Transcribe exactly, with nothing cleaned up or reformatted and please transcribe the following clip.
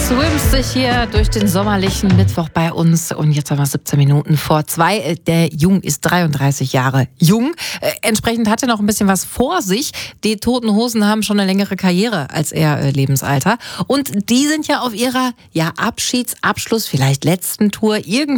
Swimst sich hier durch den sommerlichen Mittwoch bei uns und jetzt haben wir siebzehn Minuten vor zwei. Der Jung ist dreiunddreißig Jahre jung. Äh, entsprechend hat er noch ein bisschen was vor sich. Die Toten Hosen haben schon eine längere Karriere als er äh, Lebensalter. Und die sind ja auf ihrer ja, Abschieds-, Abschluss-, vielleicht letzten Tour irgendwie